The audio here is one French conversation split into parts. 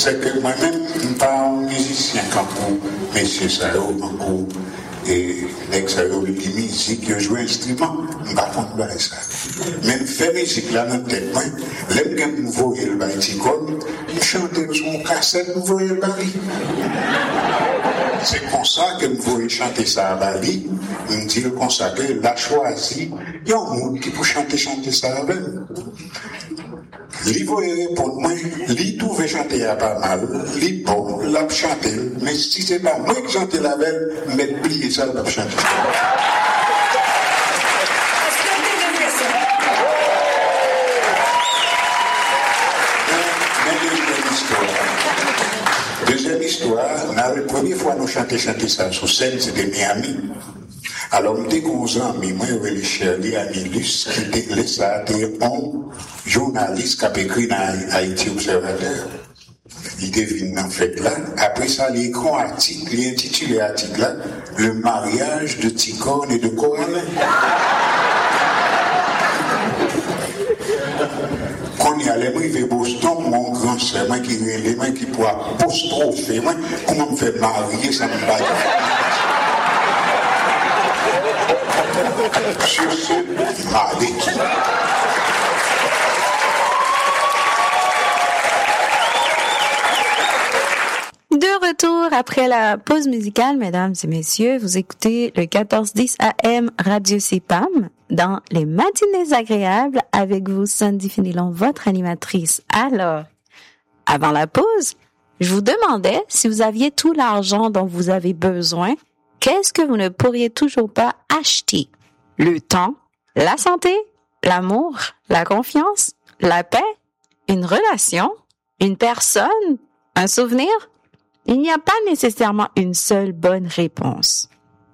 c'est que moi-même, je ne suis pas un musicien comme vous, messieurs Sao, comme et l'ex-Sao, qui musique, qui joue instrument, je ne pas contre ça. Mais faire musique là dans la tête, moi, l'aime que vous voyez le baïticone, je chante sur mon cassette, vous voyez le baï. C'est comme ça que vous voyez chanter ça à Bali, vous me dites comme ça que l'a choisi, il y a un monde qui peut chanter ça avec. Li voye répondre moi, li trouve chanter à pas mal, li bon, l'a chanter, mais si c'est pas moi qui chante la belle, mais plier ça l'a chanter. Deuxième histoire, la première fois nous chanter ça sur scène, c'était Miami. Alors, je suis 11 ans, moi, je suis Shirley Anilus, qui était un journaliste qui a écrit dans Haïti Observateur. Il était venu dans fait là. Après ça, il a écrit un article, il a intitulé l'article là, Le mariage de Ticone et de Corallin. Quand il y a les rives de Boston, mon grand frère, moi qui les mains qui pourra apostropher, moi, comment me faire marier, ça me bat. Sur ce, mardi. De retour après la pause musicale, mesdames et messieurs, vous écoutez le 1410 AM Radio CPAM dans les matinées agréables avec vous, Sandy Fenelon, votre animatrice. Alors, avant la pause, je vous demandais si vous aviez tout l'argent dont vous avez besoin, qu'est-ce que vous ne pourriez toujours pas acheter? Le temps, la santé, l'amour, la confiance, la paix, une relation, une personne, un souvenir? Il n'y a pas nécessairement une seule bonne réponse.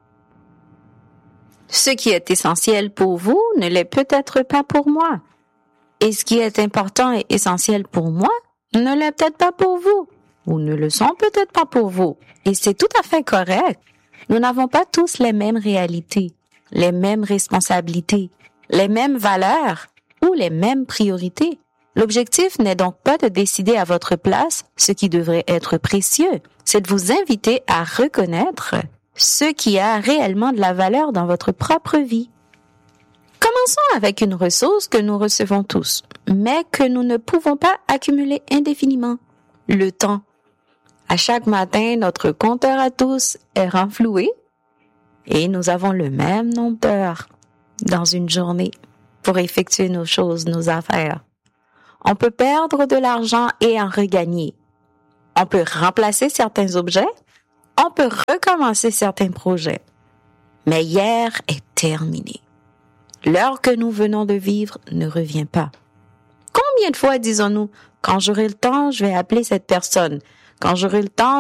Ce qui est essentiel pour vous ne l'est peut-être pas pour moi. Et ce qui est important et essentiel pour moi ne l'est peut-être pas pour vous. Ou ne le sont peut-être pas pour vous. Et c'est tout à fait correct. Nous n'avons pas tous les mêmes réalités, les mêmes responsabilités, les mêmes valeurs ou les mêmes priorités. L'objectif n'est donc pas de décider à votre place ce qui devrait être précieux, c'est de vous inviter à reconnaître ce qui a réellement de la valeur dans votre propre vie. Commençons avec une ressource que nous recevons tous, mais que nous ne pouvons pas accumuler indéfiniment, le temps. À chaque matin, notre compteur à tous est renfloué et nous avons le même nombre d'heures dans une journée pour effectuer nos choses, nos affaires. On peut perdre de l'argent et en regagner. On peut remplacer certains objets. On peut recommencer certains projets. Mais hier est terminé. L'heure que nous venons de vivre ne revient pas. Combien de fois disons-nous, quand j'aurai le temps, je vais appeler cette personne. Quand j'aurai le temps,